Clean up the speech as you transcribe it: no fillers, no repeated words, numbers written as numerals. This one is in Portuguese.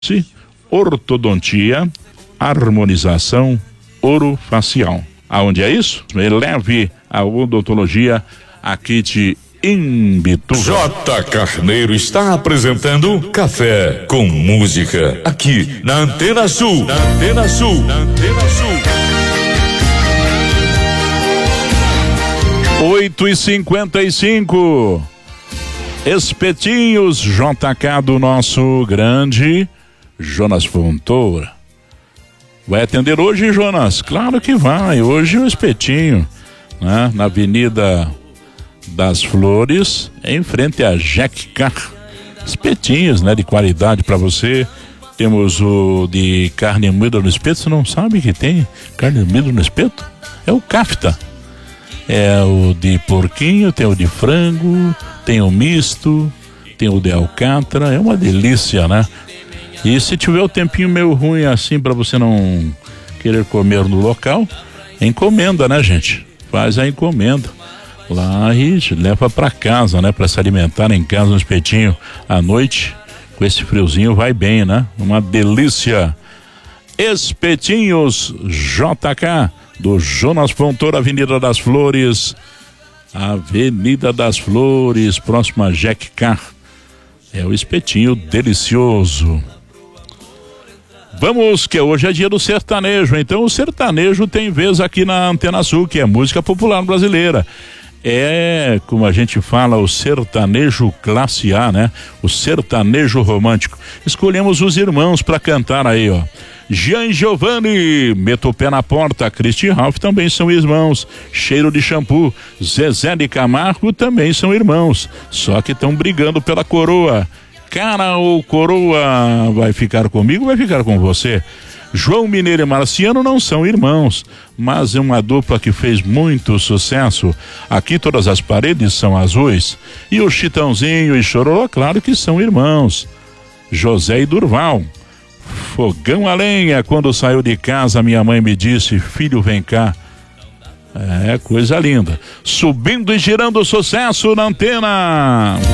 ortodontia, harmonização orofacial. Aonde é isso? Leve a odontologia aqui de Imbituba. J. Carneiro está apresentando Café com Música aqui na Antena Sul. Na Antena Sul. Na Antena Sul. 8h55. Espetinhos JK do nosso grande Jonas Fontoura. Vai atender hoje, Jonas? Claro que vai. Hoje o espetinho, né? Na Avenida das Flores, em frente a Jack Car. Espetinhos, né? De qualidade para você. Temos o de carne moída no espeto. Você não sabe que tem carne moída no espeto? É o Kafta. É o de porquinho, tem o de frango, tem o misto, tem o de alcatra. É uma delícia, né? E se tiver o tempinho meio ruim assim para você não querer comer no local, encomenda, né, gente? Faz a encomenda lá e leva para casa, né? Para se alimentar em casa, um espetinho à noite, com esse friozinho vai bem, né? Uma delícia. Espetinhos JK do Jonas Fontoura, Avenida das Flores, próxima a Jack Car. É o espetinho delicioso. Vamos, que hoje é dia do sertanejo, então o sertanejo tem vez aqui na Antena Sul, que é música popular brasileira. É, como a gente fala, o sertanejo classe A, né? O sertanejo romântico. Escolhemos os irmãos para cantar aí, ó. Jean Giovanni, Meta o Pé na Porta, Cristi Ralph também são irmãos. Cheiro de Shampoo, Zezé de Camargo também são irmãos. Só que estão brigando pela coroa. Cara ou coroa, vai ficar comigo, vai ficar com você? João Mineiro e Marciano não são irmãos, mas é uma dupla que fez muito sucesso. Aqui todas as paredes são azuis. E o Chitãozinho e Chororó, claro que são irmãos. José e Durval. Fogão a lenha, quando saiu de casa minha mãe me disse, filho vem cá. É coisa linda. Subindo e girando sucesso na antena.